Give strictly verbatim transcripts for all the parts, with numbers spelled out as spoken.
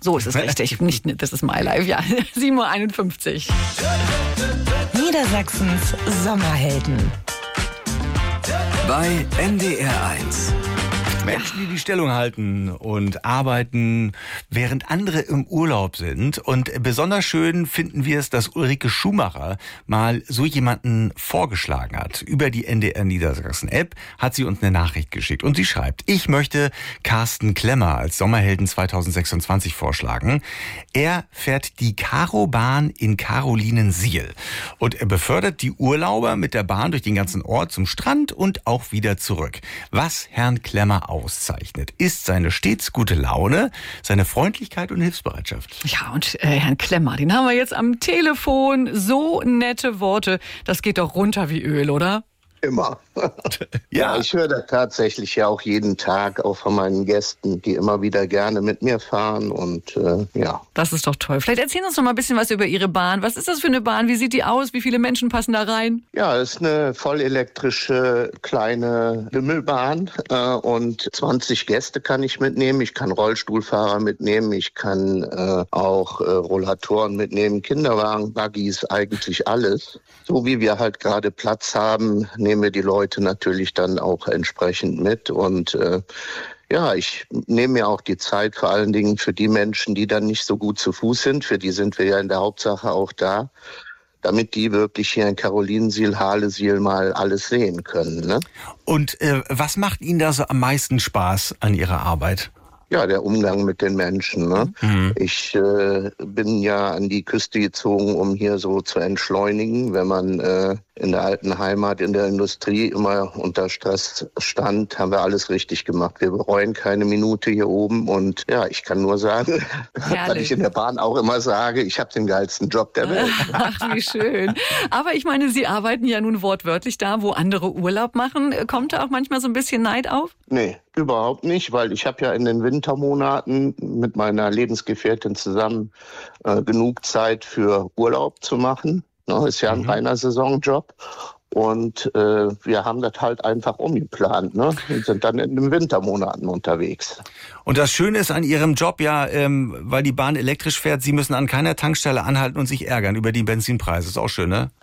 So ist es richtig. Nicht This is my life, ja. sieben Uhr einundfünfzig. Niedersachsens Sommerhelden. Bei N D R eins. Menschen, die die Stellung halten und arbeiten, während andere im Urlaub sind. Und besonders schön finden wir es, dass Ulrike Schumacher mal so jemanden vorgeschlagen hat. Über die N D R Niedersachsen App hat sie uns eine Nachricht geschickt. Und sie schreibt, ich möchte Carsten Klemmer als Sommerhelden zweitausendsechsundzwanzig vorschlagen. Er fährt die Karo-Bahn in Karolinensiel. Und er befördert die Urlauber mit der Bahn durch den ganzen Ort zum Strand und auch wieder zurück. Was Herrn Klemmer auszeichnet, ist seine stets gute Laune, seine Freundlichkeit und Hilfsbereitschaft. Ja, und äh, Herrn Klemmer, den haben wir jetzt am Telefon. So nette Worte, das geht doch runter wie Öl, oder? Immer. Ja. Ja, ich höre da tatsächlich ja auch jeden Tag auch von meinen Gästen, die immer wieder gerne mit mir fahren und äh, ja. Das ist doch toll. Vielleicht erzählen Sie uns noch mal ein bisschen was über Ihre Bahn. Was ist das für eine Bahn? Wie sieht die aus? Wie viele Menschen passen da rein? Ja, es ist eine vollelektrische kleine Bimmelbahn äh, und zwanzig Gäste kann ich mitnehmen. Ich kann Rollstuhlfahrer mitnehmen, ich kann äh, auch äh, Rollatoren mitnehmen, Kinderwagen, Buggies, eigentlich alles. So wie wir halt gerade Platz haben, nehmen wir die Leute natürlich dann auch entsprechend mit und äh, ja, ich nehme mir auch die Zeit vor allen Dingen für die Menschen, die dann nicht so gut zu Fuß sind, für die sind wir ja in der Hauptsache auch da, damit die wirklich hier in Karolinensiel, Halesiel mal alles sehen können. Ne? Und äh, was macht Ihnen da so am meisten Spaß an Ihrer Arbeit? Ja, der Umgang mit den Menschen. Ne? Mhm. Ich äh, bin ja an die Küste gezogen, um hier so zu entschleunigen. Wenn man äh, in der alten Heimat, in der Industrie immer unter Stress stand, haben wir alles richtig gemacht. Wir bereuen keine Minute hier oben. Und ja, ich kann nur sagen, was ich in der Bahn auch immer sage, ich habe den geilsten Job der Welt. Ach, wie schön. Aber ich meine, Sie arbeiten ja nun wortwörtlich da, wo andere Urlaub machen. Kommt da auch manchmal so ein bisschen Neid auf? Nee, überhaupt nicht, weil ich habe ja in den Wintermonaten mit meiner Lebensgefährtin zusammen äh, genug Zeit für Urlaub zu machen. Ne, ist ja ein mhm. reiner Saisonjob. Und äh, wir haben das halt einfach umgeplant, ne? Und sind dann in den Wintermonaten unterwegs. Und das Schöne ist an Ihrem Job ja, ähm, weil die Bahn elektrisch fährt, Sie müssen an keiner Tankstelle anhalten und sich ärgern über die Benzinpreise. Ist auch schön, ne?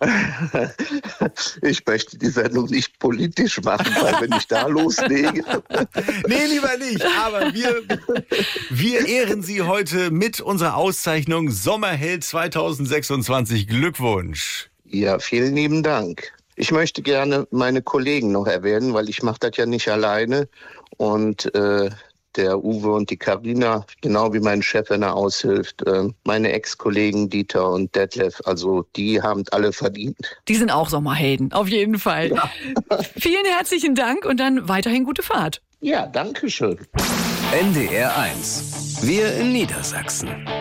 Ich möchte die Sendung nicht politisch machen, weil wenn ich da loslege... Nee, lieber nicht. Aber wir, wir ehren Sie heute mit unserer Auszeichnung Sommerheld zweitausendsechsundzwanzig. Glückwunsch. Ja, vielen lieben Dank. Ich möchte gerne meine Kollegen noch erwähnen, weil ich mache das ja nicht alleine. Und äh, der Uwe und die Carina, genau wie mein Chef, wenn er aushilft, äh, meine Ex-Kollegen Dieter und Detlef, also die haben alle verdient. Die sind auch Sommerhelden, auf jeden Fall. Ja. Vielen herzlichen Dank und dann weiterhin gute Fahrt. Ja, danke schön. N D R eins. Wir in Niedersachsen.